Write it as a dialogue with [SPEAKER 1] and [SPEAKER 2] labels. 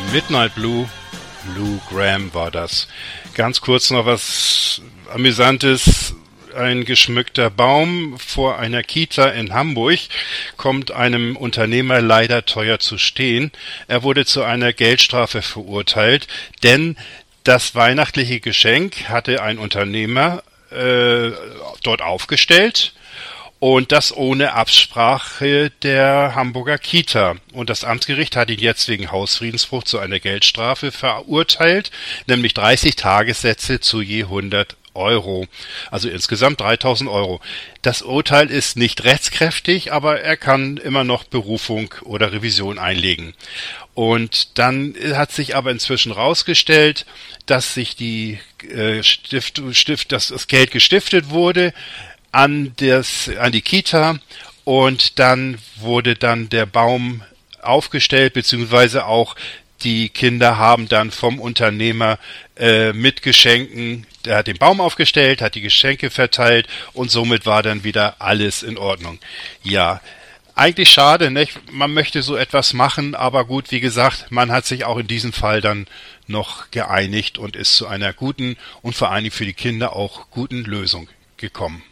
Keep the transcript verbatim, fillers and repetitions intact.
[SPEAKER 1] Midnight Blue, Lou Gramm war das. Ganz kurz noch was Amüsantes. Ein geschmückter Baum vor einer Kita in Hamburg kommt einem Unternehmer leider teuer zu stehen. Er wurde zu einer Geldstrafe verurteilt, denn das weihnachtliche Geschenk hatte ein Unternehmer äh, dort aufgestellt. Und das ohne Absprache der Hamburger Kita. Und das Amtsgericht hat ihn jetzt wegen Hausfriedensbruch zu einer Geldstrafe verurteilt, nämlich dreißig Tagessätze zu je hundert Euro. Also insgesamt dreitausend Euro. Das Urteil ist nicht rechtskräftig, aber er kann immer noch Berufung oder Revision einlegen. Und dann hat sich aber inzwischen rausgestellt, dass sich die äh, Stift, Stift, dass das Geld gestiftet wurde an das, an die Kita, und dann wurde dann der Baum aufgestellt, beziehungsweise auch die Kinder haben dann vom Unternehmer äh, mit Geschenken, der hat den Baum aufgestellt, hat die Geschenke verteilt und somit war dann wieder alles in Ordnung. Ja, eigentlich schade, nicht? Man möchte so etwas machen, aber gut, wie gesagt, man hat sich auch in diesem Fall dann noch geeinigt und ist zu einer guten und vor allen Dingen für die Kinder auch guten Lösung gekommen.